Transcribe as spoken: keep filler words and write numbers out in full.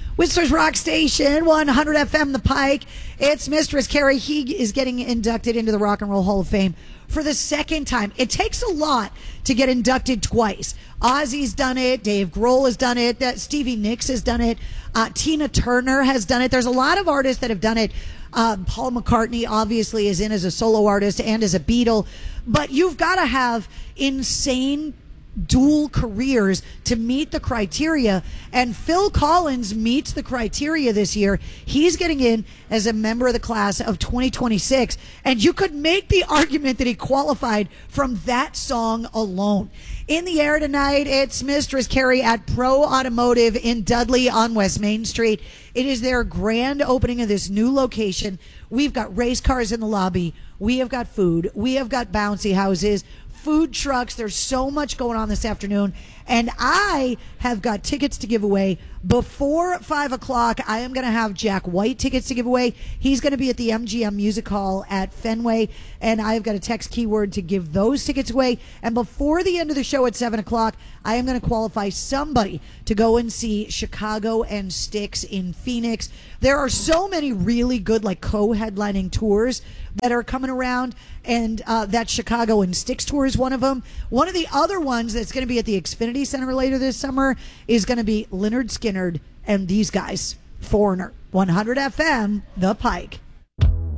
Whistler's Rock Station, one hundred F M The Pike. It's Mistress Carrie. He is getting inducted into the Rock and Roll Hall of Fame for the second time. It takes a lot to get inducted twice. Ozzy's done it. Dave Grohl has done it. That Stevie Nicks has done it. Uh, Tina Turner has done it. There's a lot of artists that have done it. Uh, Paul McCartney obviously is in as a solo artist and as a Beatle. But you've got to have insane dual careers to meet the criteria, and Phil Collins meets the criteria this year. He's getting in as a member of the class of twenty twenty-six, and you could make the argument that he qualified from that song alone. In the air tonight, it's Mistress Carrie at Pro Automotive in Dudley on West Main Street. It is their grand opening of this new location. We've got race cars in the lobby. We have got food. We have got bouncy houses, food trucks. There's so much going on this afternoon. And I have got tickets to give away. Before five o'clock, I am going to have Jack White tickets to give away. He's going to be at the M G M Music Hall at Fenway. And I've got a text keyword to give those tickets away. And before the end of the show at seven o'clock, I am going to qualify somebody to go and see Chicago and Styx in Phoenix. There are so many really good, like, co-headlining tours that are coming around, and uh, that Chicago and Styx tour is one of them. One of the other ones that's going to be at the Xfinity Center later this summer is going to be Leonard Skinner and these guys, Foreigner. one hundred F M, The Pike.